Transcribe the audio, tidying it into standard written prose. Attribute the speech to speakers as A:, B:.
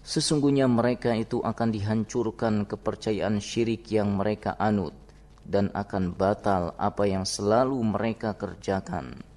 A: Sesungguhnya mereka itu akan dihancurkan kepercayaan syirik yang mereka anut, dan akan batal apa yang selalu mereka kerjakan.